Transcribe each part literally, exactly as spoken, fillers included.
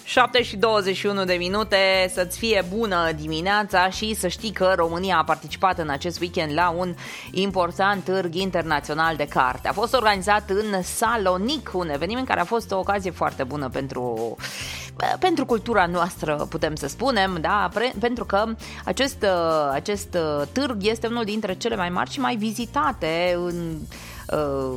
șapte și douăzeci și unu de minute, să-ți fie bună dimineața și să știi că România a participat în acest weekend la un important târg internațional de carte. A fost organizat în Salonic, un eveniment care a fost o ocazie foarte bună pentru, pentru cultura noastră, putem să spunem, da? Pre, pentru că acest, acest târg este unul dintre cele mai mari și mai vizitate în uh,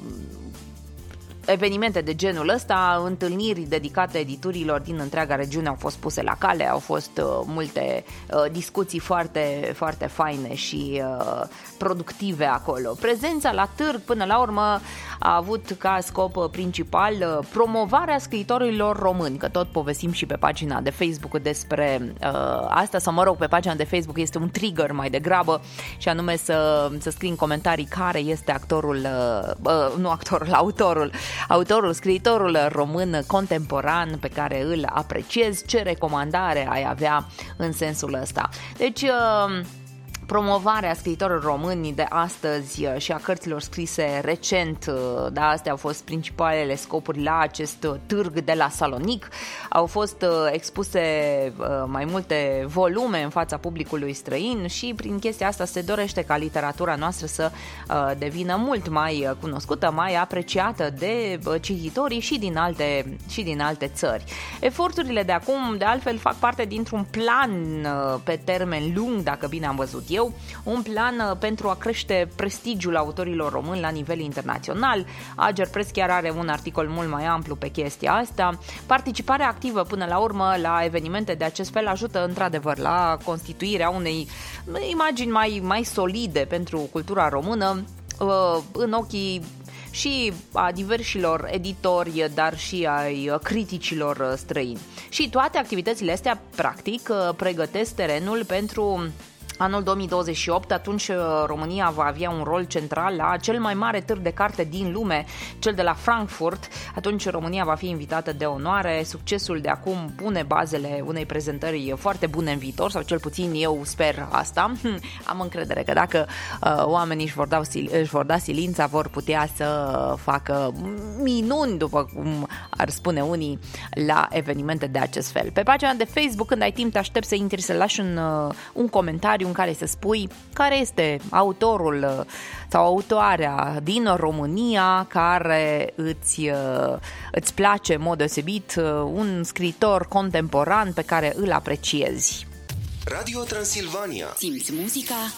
evenimente de genul ăsta. Întâlniri dedicate editurilor din întreaga regiune au fost puse la cale, au fost uh, multe uh, discuții foarte, foarte faine și uh, productive acolo. Prezența la târg până la urmă a avut ca scop principal uh, promovarea scriitorilor români, că tot povestim și pe pagina de Facebook despre uh, asta, sau mă rog, pe pagina de Facebook este un trigger mai degrabă, și anume să, să scrii în comentarii care este actorul, uh, uh, nu actorul, autorul autorul, scriitorul român contemporan pe care îl apreciezi, ce recomandare ai avea în sensul ăsta. Deci promovarea scriitorilor români de astăzi și a cărților scrise recent, da, astea au fost principalele scopuri la acest târg de la Salonic. Au fost expuse mai multe volume în fața publicului străin și prin chestia asta se dorește ca literatura noastră să devină mult mai cunoscută, mai apreciată de cititorii și din alte, și din alte țări. Eforturile de acum, de altfel, fac parte dintr-un plan pe termen lung, dacă bine am văzut eu, un plan pentru a crește prestigiul autorilor români la nivel internațional. Ager Press chiar are un articol mult mai amplu pe chestia asta. Participarea activă până la urmă la evenimente de acest fel ajută într-adevăr la constituirea unei imagini mai, mai solide pentru cultura română în ochii și a diversilor editori, dar și ai criticilor străini. Și toate activitățile astea, practic, pregătesc terenul pentru anul două mii douăzeci și opt, atunci România va avea un rol central la cel mai mare târg de carte din lume, cel de la Frankfurt. Atunci România va fi invitată de onoare. Succesul de acum pune bazele unei prezentări foarte bune în viitor, sau cel puțin eu sper asta. Am încredere că dacă uh, oamenii își vor, da, își vor da silința, vor putea să facă minuni, după cum ar spune unii, la evenimente de acest fel. Pe pagina de Facebook, când ai timp, te aștept să intri, să lași un, uh, un comentariu în care să spui care este autorul sau autoarea din România care îți, îți place în mod deosebit, un scriitor contemporan pe care îl apreciezi. Radio Transilvania. Simți muzica